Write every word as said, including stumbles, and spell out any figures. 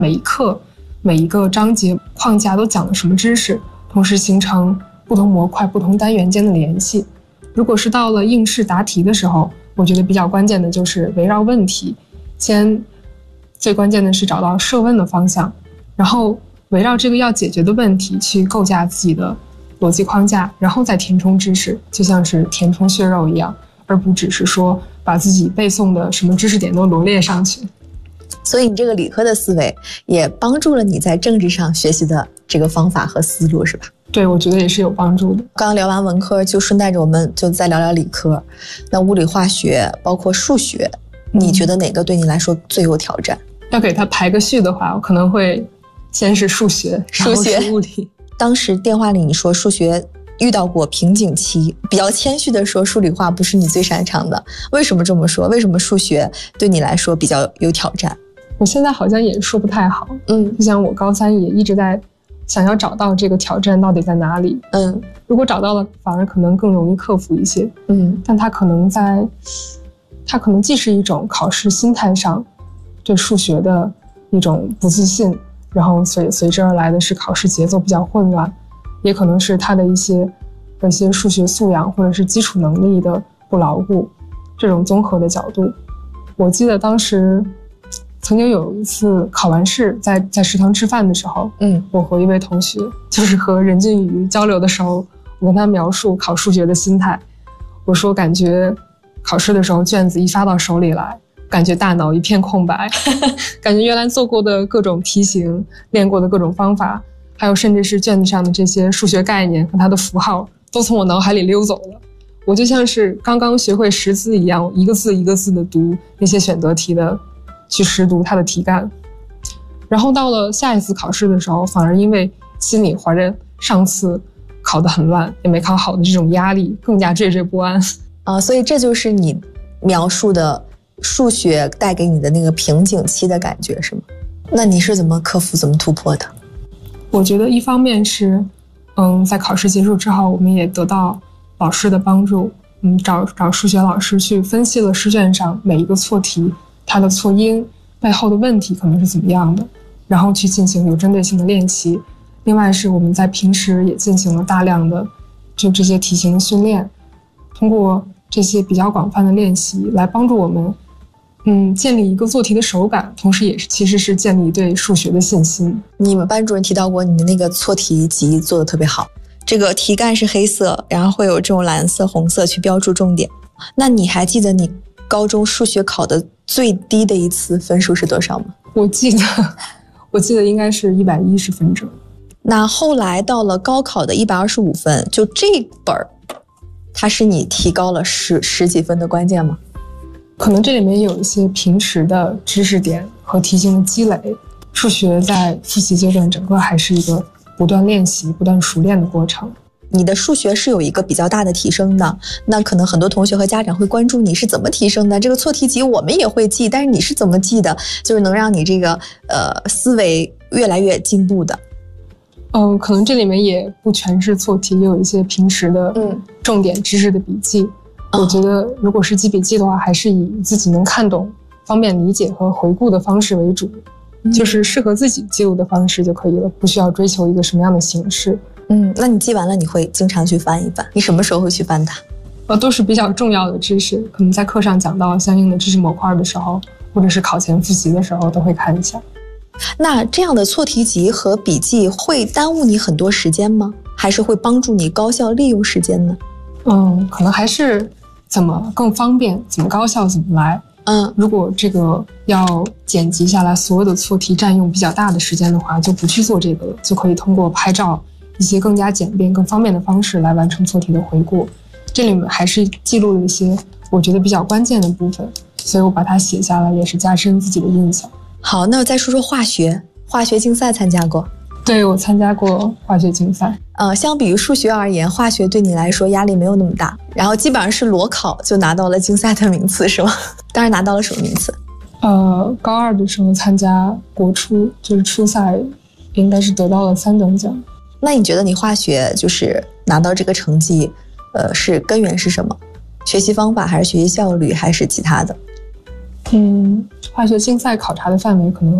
每一课、每一个章节框架都讲了什么知识，同时形成不同模块、不同单元间的联系。如果是到了应试答题的时候，我觉得比较关键的就是围绕问题，先最关键的是找到设问的方向，然后围绕这个要解决的问题去构架自己的逻辑框架，然后再填充知识，就像是填充血肉一样，而不只是说把自己背诵的什么知识点都罗列上去。 所以你这个理科的思维也帮助了你在政治上学习的这个方法和思路，是吧？ 对，我觉得也是有帮助的。 刚刚聊完文科，就顺带着我们就再聊聊理科。那物理化学包括数学，你觉得哪个对你来说最有挑战？ 要给它排个序的话，我可能会先是数学， 数学然后是物理。 当时电话里你说数学遇到过瓶颈期，比较谦虚的说数理化不是你最擅长的，为什么这么说？为什么数学对你来说比较有挑战？ 我现在好像也说不太好，嗯，就像我高三也一直在想要找到这个挑战到底在哪里，嗯，如果找到了，反而可能更容易克服一些，嗯，但它可能在，它可能既是一种考试心态上对数学的一种不自信，然后随随之而来的是考试节奏比较混乱，也可能是他的一些一些数学素养或者是基础能力的不牢固，这种综合的角度。我记得当时曾经有一次考完试，在在食堂吃饭的时候，嗯，我和一位同学就是和任俊宇交流的时候，我跟他描述考数学的心态，我说感觉考试的时候卷子一发到手里来，感觉大脑一片空白，感觉原来做过的各种题型、练过的各种方法，还有甚至是卷子上的这些数学概念和它的符号，都从我脑海里溜走了。我就像是刚刚学会识字一样，一个字一个字的读那些选择题的，去识读它的题干。然后到了下一次考试的时候，反而因为心里怀着上次考得很乱也没考好的这种压力，更加惴惴不安啊。所以这就是你描述的数学带给你的那个瓶颈期的感觉，是吗？那你是怎么克服、怎么突破的？ 我觉得一方面是，嗯，在考试结束之后，我们也得到老师的帮助，嗯，找找数学老师去分析了试卷上每一个错题，它的错因背后的问题可能是怎么样的，然后去进行有针对性的练习。另外是我们在平时也进行了大量的就这些题型的训练，通过这些比较广泛的练习来帮助我们嗯，建立一个做题的手感，同时也是其实是建立对数学的信心。 你们班主任提到过你的那个错题集做得特别好，这个题干是黑色，然后会有这种蓝色、红色去标注重点。那你还记得你高中数学考的最低的一次分数是多少吗？ 我记得，我记得应该是一百一十分整。 那后来到了高考的一百二十五分，就这本儿，它是你提高了十十几分的关键吗？ 可能这里面有一些平时的知识点和题型的积累，数学在复习阶段整个还是一个不断练习、不断熟练的过程。 你的数学是有一个比较大的提升的，那可能很多同学和家长会关注你是怎么提升的。这个错题集我们也会记，但是你是怎么记的？就是能让你这个呃思维越来越进步的。 嗯，可能这里面也不全是错题，也有一些平时的重点知识的笔记。嗯、我觉得如果是记笔记的话，还是以自己能看懂、方便理解和回顾的方式为主，嗯、就是适合自己记录的方式就可以了，不需要追求一个什么样的形式。 嗯，那你记完了你会经常去翻一翻？你什么时候会去翻它？ 呃，都是比较重要的知识，可能在课上讲到相应的知识模块的时候，或者是考前复习的时候都会看一下。 那这样的错题集和笔记会耽误你很多时间吗？还是会帮助你高效利用时间呢？ 嗯，可能还是怎么更方便，怎么高效怎么来。嗯，如果这个要剪辑下来所有的错题占用比较大的时间的话，就不去做这个了，就可以通过拍照一些更加简便、更方便的方式来完成错题的回顾。这里面还是记录了一些我觉得比较关键的部分，所以我把它写下来，也是加深自己的印象。 好，那我再说说化学。化学竞赛参加过？ 对，我参加过化学竞赛。 呃，相比于数学而言，化学对你来说压力没有那么大，然后基本上是裸考就拿到了竞赛的名次，是吗？当然拿到了什么名次？ 呃，高二的时候参加国初，就是初赛，应该是得到了三等奖。 那你觉得你化学就是拿到这个成绩，呃，是根源是什么？学习方法，还是学习效率，还是其他的？ 嗯，化学竞赛考察的范围可能